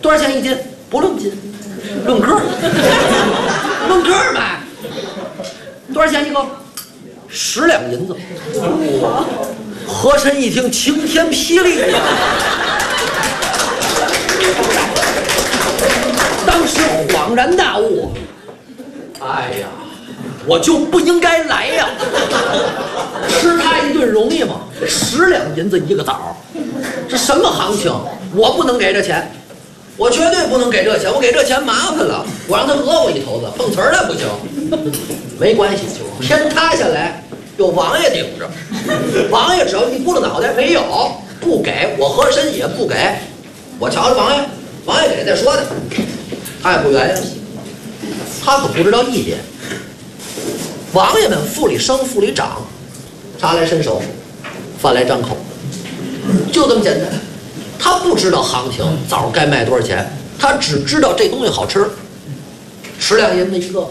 多少钱一斤？不论斤，论个儿，论个儿买。多少钱一个？10两银子。和珅一听，晴天霹雳呀！当时恍然大悟，哎呀，我就不应该来呀！吃他一顿容易吗？10两银子一个枣，这什么行情？我不能给这钱，我绝对不能给这钱，我给这钱麻烦了，我让他讹我一头子，碰瓷儿了不行。没关系，天塌下来有王爷顶着，王爷只要一咕噜脑袋没有，不给我和珅也不给，我瞧着王爷，王爷给再说的，他也不原谅，他可不知道一点。王爷们府里升府里长，茶来伸手，饭来张口，就这么简单。他不知道行情，枣该卖多少钱，他只知道这东西好吃，10两银子一个。